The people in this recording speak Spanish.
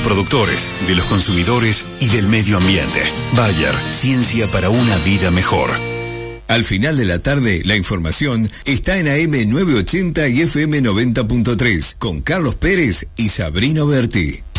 productores, de los consumidores y del medio ambiente. Bayer, ciencia para una vida mejor. Al final de la tarde, la información está en AM 980 y FM 90.3 con Carlos Pérez y Sabrina Berti.